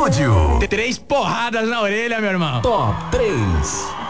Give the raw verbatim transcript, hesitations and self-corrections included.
estúdio. Três porradas na orelha, meu irmão. Top três.